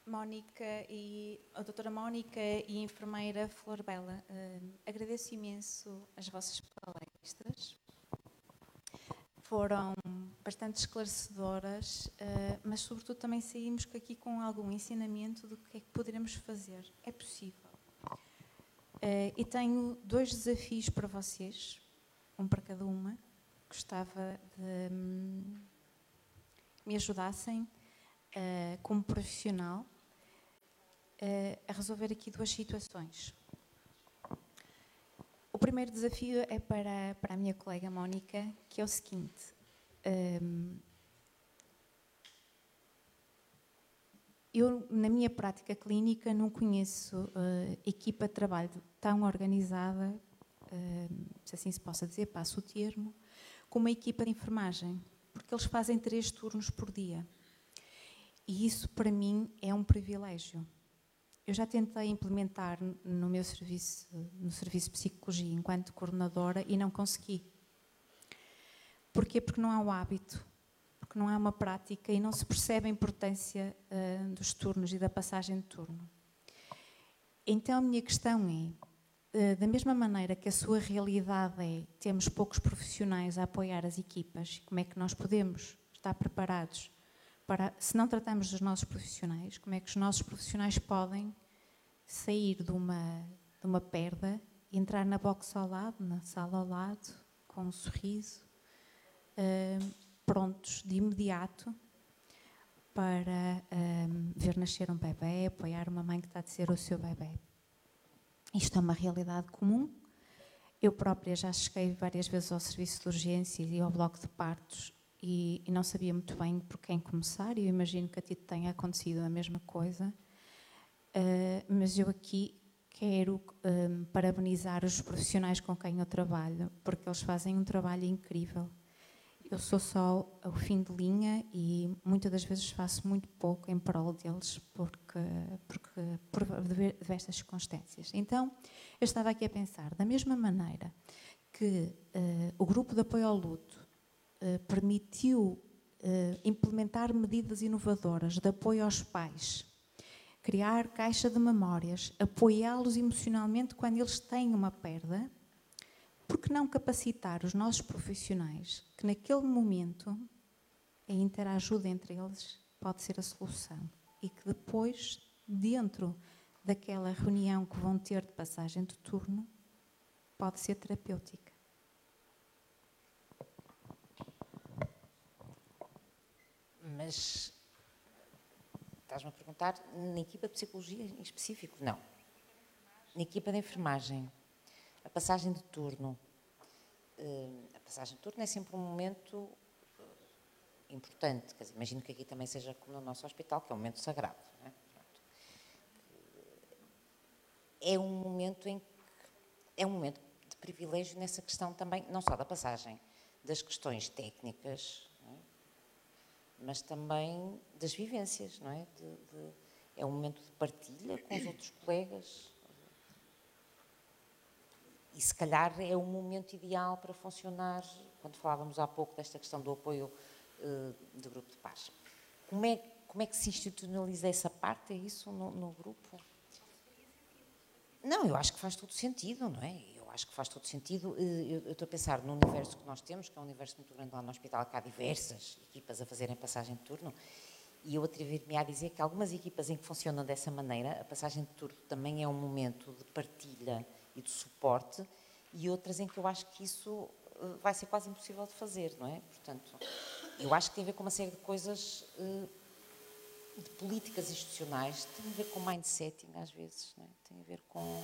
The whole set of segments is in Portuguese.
a doutora Mónica e a enfermeira Flor Bela, agradeço imenso as vossas palestras. Foram bastante esclarecedoras, mas sobretudo também saímos aqui com algum ensinamento do que é que poderemos fazer. É possível. E tenho 2 desafios para vocês, um para cada uma. Gostava de me ajudassem, como profissional, a resolver aqui 2 situações. O primeiro desafio é para a minha colega Mónica, que é o seguinte. Eu, na minha prática clínica, não conheço equipa de trabalho tão organizada, se assim se possa dizer, passo o termo, como a equipa de enfermagem, porque eles fazem 3 turnos por dia. E isso, para mim, é um privilégio. Eu já tentei implementar no meu serviço, no serviço de psicologia, enquanto coordenadora, e não consegui. Porquê? Porque não há o hábito, porque não há uma prática e não se percebe a importância dos turnos e da passagem de turno. Então, a minha questão é, da mesma maneira que a sua realidade é temos poucos profissionais a apoiar as equipas, como é que nós podemos estar preparados para, se não tratamos dos nossos profissionais, como é que os nossos profissionais podem sair de uma perda e entrar na box ao lado, na sala ao lado, com um sorriso, prontos de imediato para ver nascer um bebê, apoiar uma mãe que está a ter o seu bebê. Isto é uma realidade comum. Eu própria já cheguei várias vezes ao serviço de urgências e ao bloco de partos e não sabia muito bem por quem começar, e eu imagino que a ti tenha acontecido a mesma coisa, mas eu aqui quero parabenizar os profissionais com quem eu trabalho, porque eles fazem um trabalho incrível. Eu sou só o fim de linha e muitas das vezes faço muito pouco em prol deles por diversas circunstâncias. Então, eu estava aqui a pensar, da mesma maneira que o grupo de apoio ao luto permitiu implementar medidas inovadoras de apoio aos pais, criar caixa de memórias, apoiá-los emocionalmente quando eles têm uma perda, por que não capacitar os nossos profissionais que naquele momento a interajuda entre eles pode ser a solução e que depois, dentro daquela reunião que vão ter de passagem de turno, pode ser terapêutica. Mas estás-me a perguntar na equipa de psicologia em específico? Não. Na equipa de enfermagem. A passagem de turno. A passagem de turno é sempre um momento importante. Quer dizer, imagino que aqui também seja como no nosso hospital, que é um momento sagrado. Não é? É um momento é um momento de privilégio nessa questão também, não só da passagem, das questões técnicas, não é? Mas também das vivências, não é? É um momento de partilha com os outros colegas. E se calhar é o momento ideal para funcionar, quando falávamos há pouco desta questão do apoio do grupo de pares. Como é que se institucionaliza essa parte? É isso no grupo? Não, eu acho que faz todo sentido, não é? Eu acho que faz todo sentido. Eu estou a pensar no universo que nós temos, que é um universo muito grande lá no hospital, que há diversas equipas a fazerem passagem de turno, e eu atrever-me a dizer que algumas equipas em que funcionam dessa maneira, a passagem de turno também é um momento de partilha e de suporte, e outras em que eu acho que isso vai ser quase impossível de fazer, não é? Portanto, eu acho que tem a ver com uma série de coisas, de políticas institucionais, tem a ver com mindsetting às vezes, não é? Tem a ver com...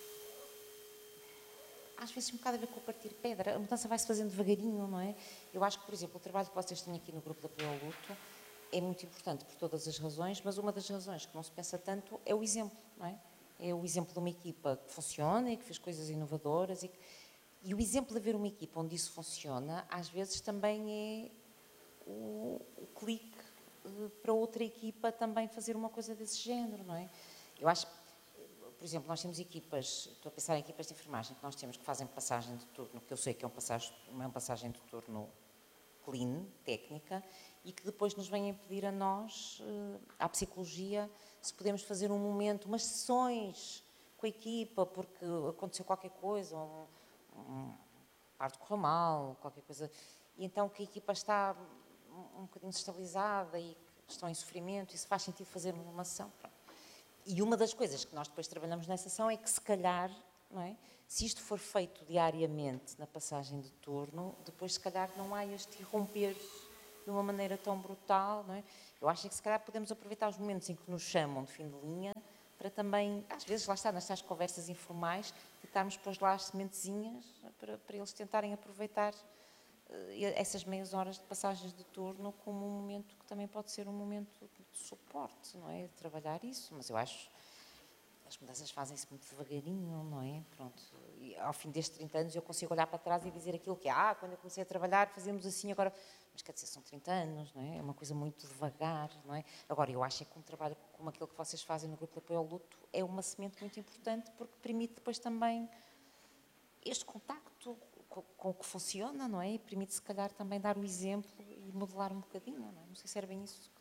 Às vezes um bocado a ver com partir pedra, a mudança vai-se fazendo devagarinho, não é? Eu acho que, por exemplo, o trabalho que vocês têm aqui no grupo de apoio ao luto é muito importante por todas as razões, mas uma das razões que não se pensa tanto é o exemplo, não é? É o exemplo de uma equipa que funciona e que fez coisas inovadoras e o exemplo de haver uma equipa onde isso funciona, às vezes também é o clique para outra equipa também fazer uma coisa desse género, não é? Eu acho, por exemplo, nós temos equipas, estou a pensar em equipas de enfermagem que nós temos que fazem passagem de turno, que eu sei que é uma passagem de turno clean, técnica, e que depois nos venham pedir a nós, à psicologia, se podemos fazer um momento, umas sessões com a equipa, porque aconteceu qualquer coisa, parte correu mal, qualquer coisa, e então que a equipa está um bocadinho desestabilizada e estão em sofrimento, e se faz sentido fazer uma sessão. Pronto. E uma das coisas que nós depois trabalhamos nessa sessão é que, se calhar, não é? Se isto for feito diariamente na passagem de turno, depois, se calhar, não há este irromper de uma maneira tão brutal, não é? Eu acho que, se calhar, podemos aproveitar os momentos em que nos chamam de fim de linha para também, às vezes, lá está, nestas conversas informais, tentarmos pôr lá as sementezinhas para eles tentarem aproveitar essas meias horas de passagens de turno como um momento que também pode ser um momento de suporte, não é? De trabalhar isso, mas eu acho que as mudanças fazem-se muito devagarinho, não é? Pronto. E ao fim destes 30 anos eu consigo olhar para trás e dizer aquilo que quando eu comecei a trabalhar fazíamos assim, agora... Mas quer dizer, são 30 anos, não é? É uma coisa muito devagar, não é? Agora, eu acho que um trabalho como aquele que vocês fazem no Grupo de Apoio ao Luto é uma semente muito importante porque permite depois também este contacto com o que funciona, não é? E permite, se calhar, também dar o exemplo e modelar um bocadinho, não é? Não sei se era bem isso.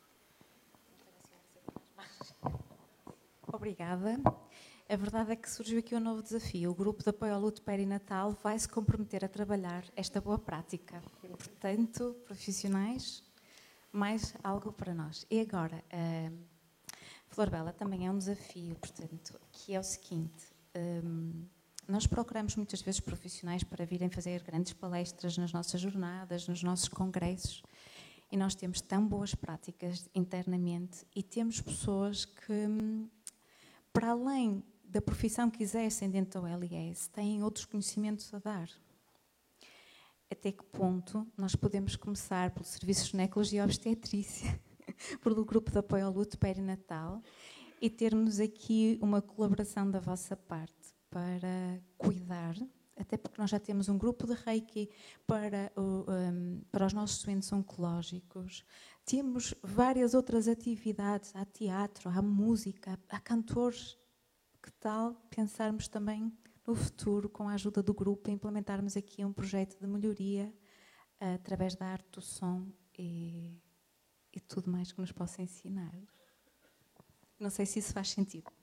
Obrigada. A verdade é que surgiu aqui um novo desafio. O Grupo de Apoio ao Luto Perinatal vai se comprometer a trabalhar esta boa prática. Portanto, profissionais, mais algo para nós. E agora, Flor Bela, também é um desafio, portanto, que é o seguinte. Nós procuramos muitas vezes profissionais para virem fazer grandes palestras nas nossas jornadas, nos nossos congressos, e nós temos tão boas práticas internamente e temos pessoas que, para além da profissão que exercem dentro do LIS, têm outros conhecimentos a dar. Até que ponto nós podemos começar pelo Serviço de Ginecologia e Obstetrícia, pelo Grupo de Apoio ao Luto Perinatal, e termos aqui uma colaboração da vossa parte para cuidar, até porque nós já temos um grupo de Reiki para os nossos doentes oncológicos, temos várias outras atividades, há teatro, há música, há cantores. Que tal pensarmos também no futuro, com a ajuda do grupo, implementarmos aqui um projeto de melhoria através da arte do som e tudo mais que nos possa ensinar? Não sei se isso faz sentido.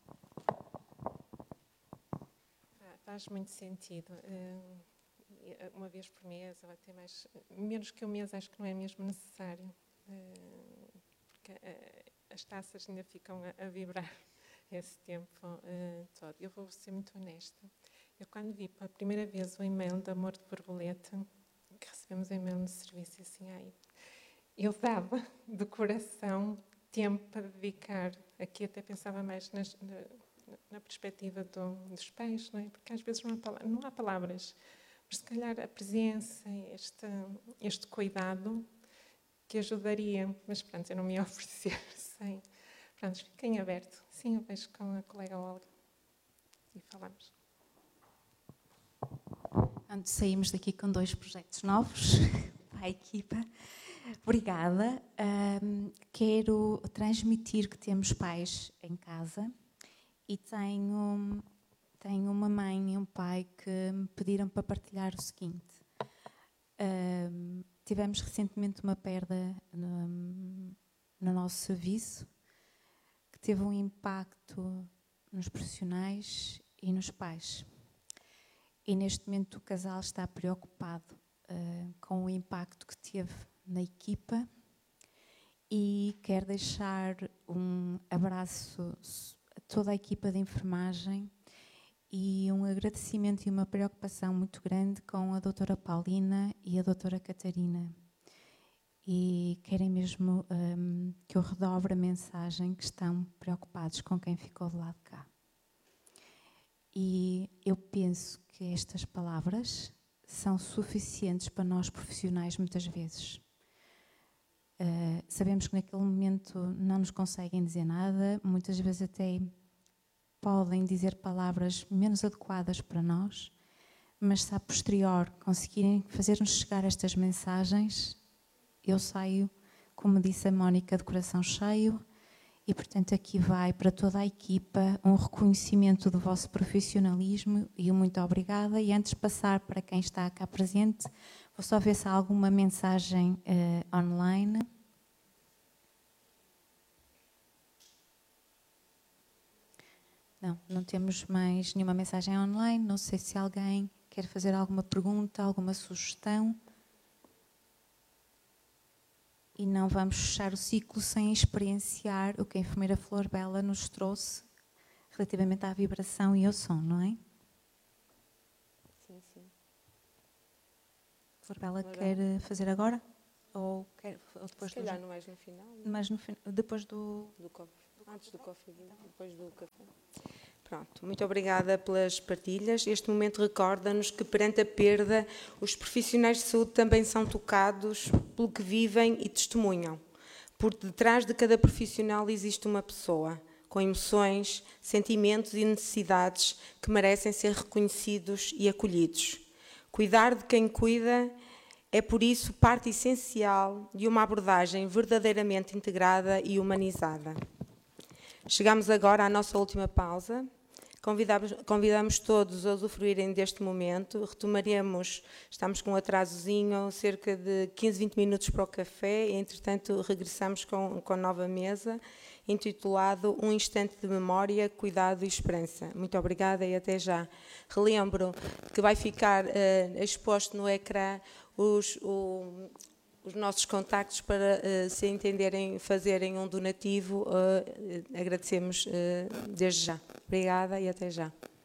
Faz muito sentido. Uma vez por mês, ou até menos que um mês, acho que não é mesmo necessário, porque as taças ainda ficam a vibrar esse tempo todo. Eu vou ser muito honesta. Eu, quando vi pela primeira vez o e-mail de Amor de Borboleta, que recebemos o e-mail no serviço, assim, eu dava de coração tempo para dedicar. Aqui até pensava mais na perspectiva dos pais, não é? Porque às vezes não há palavras, mas se calhar a presença, este cuidado que ajudaria. Mas pronto, eu não me ia oferecer sem... Pronto, fiquem aberto. Sim, eu vejo com a colega Olga e falamos. Antes saímos daqui com 2 projetos novos para a equipa. Obrigada. Quero transmitir que temos pais em casa e tenho uma mãe e um pai que me pediram para partilhar o seguinte. Tivemos recentemente uma perda no nosso serviço, que teve um impacto nos profissionais e nos pais. E neste momento o casal está preocupado com o impacto que teve na equipa e quer deixar um abraço a toda a equipa de enfermagem e um agradecimento e uma preocupação muito grande com a doutora Paulina e a doutora Catarina. E querem mesmo que eu redobre a mensagem, que estão preocupados com quem ficou do lado de cá. E eu penso que estas palavras são suficientes para nós profissionais muitas vezes. Sabemos que naquele momento não nos conseguem dizer nada, muitas vezes até podem dizer palavras menos adequadas para nós, mas se a posterior conseguirem fazer-nos chegar estas mensagens, eu saio, como disse a Mónica, de coração cheio E, portanto, aqui vai para toda a equipa um reconhecimento do vosso profissionalismo e um muito obrigada. E antes de passar para quem está cá presente, vou só ver se há alguma mensagem online. Não, não temos mais nenhuma mensagem online. Não sei se alguém quer fazer alguma pergunta, alguma sugestão. E não vamos fechar o ciclo sem experienciar o que a enfermeira Flor Bela nos trouxe relativamente à vibração e ao som, não é? Sim, sim. Flor Bela quer fazer agora? Ou depois? Se calhar não mais no final. Mas depois do coffee. Antes do coffee, depois do café. Pronto, muito obrigada pelas partilhas. Este momento recorda-nos que, perante a perda, os profissionais de saúde também são tocados pelo que vivem e testemunham. Por detrás de cada profissional existe uma pessoa, com emoções, sentimentos e necessidades que merecem ser reconhecidos e acolhidos. Cuidar de quem cuida é, por isso, parte essencial de uma abordagem verdadeiramente integrada e humanizada. Chegamos agora à nossa última pausa. Convidamos todos a usufruírem deste momento. Retomaremos, estamos com um atrasozinho, cerca de 15, 20 minutos para o café. E, entretanto, regressamos com nova mesa, intitulado Um Instante de Memória, Cuidado e Esperança. Muito obrigada e até já. Relembro que vai ficar exposto no ecrã os nossos contactos para, se entenderem, fazerem um donativo. Agradecemos desde já. Obrigada e até já.